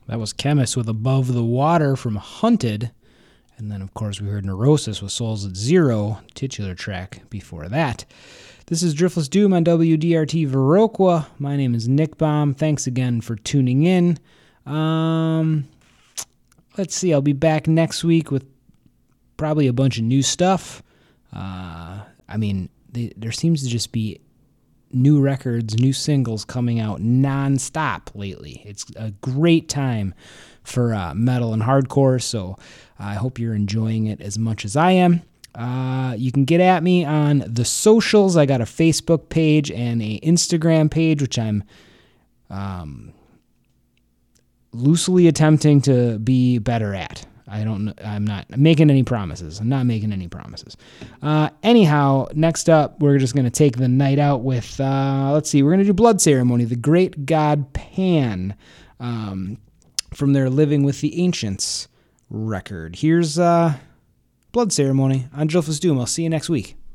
That was Chemist with Above the Water from Hunted. And then, of course, we heard Neurosis with Souls at Zero, titular track before that. This is Driftless Doom on WDRT Viroqua. My name is Nick Baum. Thanks again for tuning in. Let's see. I'll be back next week with probably a bunch of new stuff. There seems to just be new records, new singles coming out nonstop lately. It's a great time for metal and hardcore, so I hope you're enjoying it as much as I am. You can get at me on the socials. I got a Facebook page and a Instagram page, which I'm loosely attempting to be better at. I'm not making any promises. Anyhow, next up, we're just going to take the night out with, we're going to do Blood Ceremony, the Great God Pan, from their Living with the Ancients record. Here's Blood Ceremony on Driftless Doom. I'll see you next week.